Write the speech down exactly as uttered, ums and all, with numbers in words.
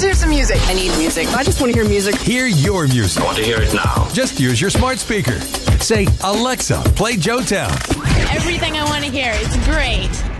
hear some music. I need music. I just want to hear music. Hear your music. I want to hear it now. Just use your smart speaker. Say, Alexa, play Joetown. Everything I want to hear. It's great.